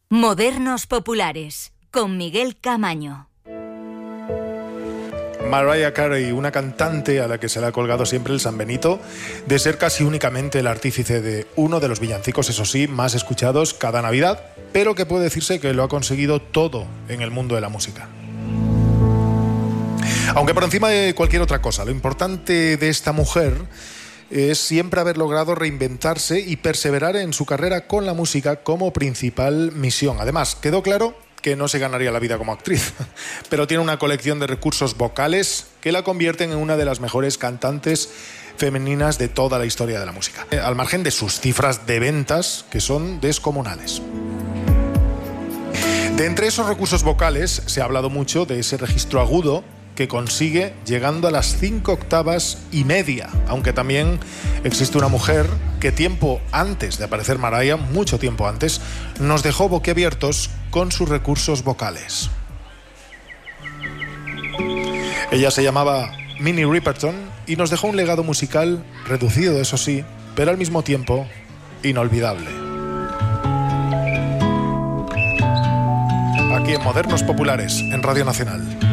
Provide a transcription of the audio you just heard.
Modernos Populares, con Miguel Camaño. Mariah Carey, una cantante a la que se le ha colgado siempre el San Benito de ser casi únicamente el artífice de uno de los villancicos, eso sí, más escuchados cada Navidad, pero que puede decirse que lo ha conseguido todo en el mundo de la música. Aunque por encima de cualquier otra cosa, lo importante de esta mujer es siempre haber logrado reinventarse y perseverar en su carrera con la música como principal misión. Además, quedó claro que no se ganaría la vida como actriz, pero tiene una colección de recursos vocales que la convierten en una de las mejores cantantes femeninas de toda la historia de la música, al margen de sus cifras de ventas, que son descomunales. De entre esos recursos vocales se ha hablado mucho de ese registro agudo que consigue llegando a las 5 octavas y media, aunque también existe una mujer que tiempo antes de aparecer Mariah, mucho tiempo antes, nos dejó boquiabiertos con sus recursos vocales. Ella se llamaba Minnie Riperton y nos dejó un legado musical reducido, eso sí, pero al mismo tiempo inolvidable. Aquí en Modernos Populares, en Radio Nacional.